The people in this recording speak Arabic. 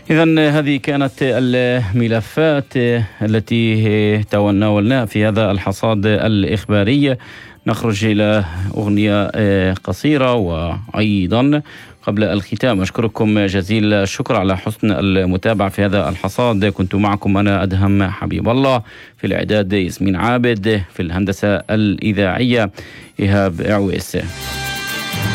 إذن هذه كانت الملفات التي تناولناها في هذا الحصاد الإخباري. نخرج إلى أغنية قصيرة، وأيضا قبل الختام أشكركم جزيل الشكر على حسن المتابعة في هذا الحصاد. كنت معكم أنا أدهم حبيب الله، في الإعداد ياسمين عابد، في الهندسة الإذاعية إيهاب عويس.